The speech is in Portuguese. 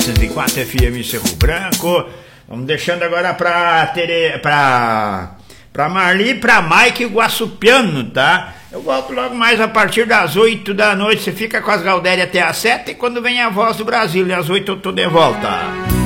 104 FM Cerro Branco. Vamos deixando agora pra Marli e pra Mike Guaçupiano, tá? Eu volto logo mais a partir das 8 da noite. Você fica com as Galdéria até as 7 e quando vem a Voz do Brasil, às 8 eu tô de volta.